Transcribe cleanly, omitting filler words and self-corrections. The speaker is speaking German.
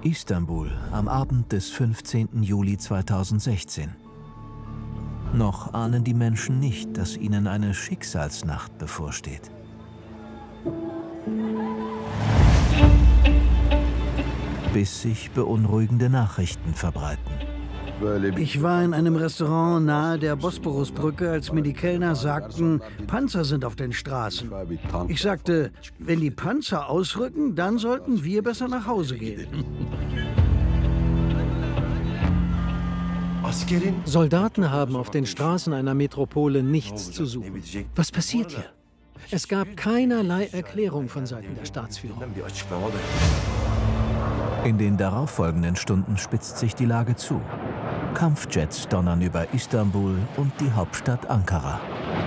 Istanbul am Abend des 15. Juli 2016. Noch ahnen die Menschen nicht, dass ihnen eine Schicksalsnacht bevorsteht. Bis sich beunruhigende Nachrichten verbreiten. Ich war in einem Restaurant nahe der Bosporusbrücke, als mir die Kellner sagten, Panzer sind auf den Straßen. Ich sagte, wenn die Panzer ausrücken, dann sollten wir besser nach Hause gehen. Soldaten haben auf den Straßen einer Metropole nichts zu suchen. Was passiert hier? Es gab keinerlei Erklärung von Seiten der Staatsführung. In den darauffolgenden Stunden spitzt sich die Lage zu. Kampfjets donnern über Istanbul und die Hauptstadt Ankara.